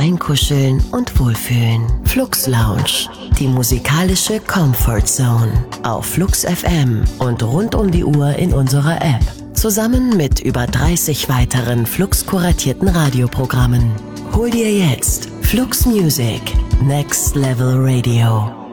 Einkuscheln und Wohlfühlen. Flux Lounge, die musikalische Comfort Zone. Auf Flux FM und rund um die Uhr in unserer App. Zusammen mit über 30 weiteren Flux-kuratierten Radioprogrammen. Hol dir jetzt Flux Music, Next Level Radio.